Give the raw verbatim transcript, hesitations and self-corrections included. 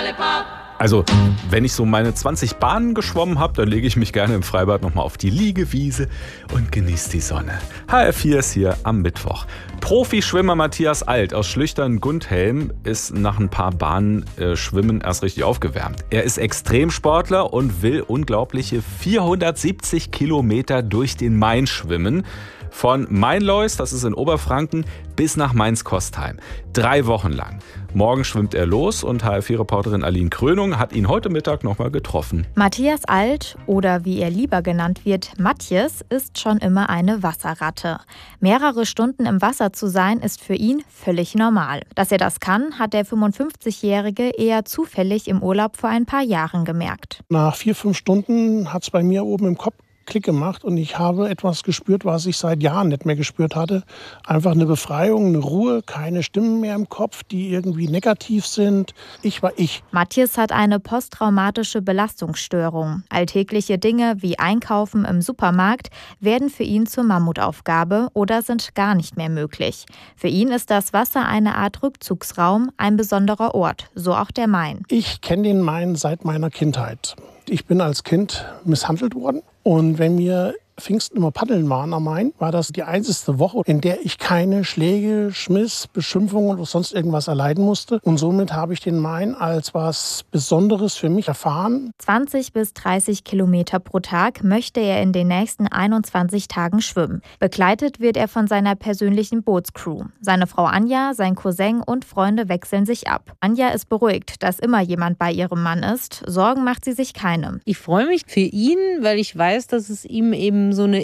Also, wenn ich so meine zwanzig Bahnen geschwommen habe, dann lege ich mich gerne im Freibad nochmal auf die Liegewiese und genieße die Sonne. H R vier ist hier am Mittwoch. Profischwimmer Matthias Alt aus Schlüchtern-Gundhelm ist nach ein paar Bahnen äh, Schwimmen erst richtig aufgewärmt. Er ist Extremsportler und will unglaubliche vierhundertsiebzig Kilometer durch den Main schwimmen. Von Mainlois, das ist in Oberfranken, bis nach Mainz-Kostheim. Drei Wochen lang. Morgen schwimmt er los und H R vier-Reporterin Aline Krönung hat ihn heute Mittag nochmal getroffen. Matthias Alt, oder wie er lieber genannt wird, Matjes, ist schon immer eine Wasserratte. Mehrere Stunden im Wasser zu sein, ist für ihn völlig normal. Dass er das kann, hat der fünfundfünfzigjährige eher zufällig im Urlaub vor ein paar Jahren gemerkt. Nach vier, fünf Stunden hat es bei mir oben im Kopf Klick gemacht und ich habe etwas gespürt, was ich seit Jahren nicht mehr gespürt hatte. Einfach eine Befreiung, eine Ruhe, keine Stimmen mehr im Kopf, die irgendwie negativ sind. Ich war ich. Matjes hat eine posttraumatische Belastungsstörung. Alltägliche Dinge wie Einkaufen im Supermarkt werden für ihn zur Mammutaufgabe oder sind gar nicht mehr möglich. Für ihn ist das Wasser eine Art Rückzugsraum, ein besonderer Ort, so auch der Main. Ich kenne den Main seit meiner Kindheit. Ich bin als Kind misshandelt worden. Und wenn wir Pfingsten immer paddeln waren am Main, war das die einzige Woche, in der ich keine Schläge, Schmiss, Beschimpfungen oder sonst irgendwas erleiden musste. Und somit habe ich den Main als was Besonderes für mich erfahren. zwanzig bis dreißig Kilometer pro Tag möchte er in den nächsten einundzwanzig Tagen schwimmen. Begleitet wird er von seiner persönlichen Bootscrew. Seine Frau Anja, sein Cousin und Freunde wechseln sich ab. Anja ist beruhigt, dass immer jemand bei ihrem Mann ist. Sorgen macht sie sich keine. Ich freue mich für ihn, weil ich weiß, dass es ihm eben so eine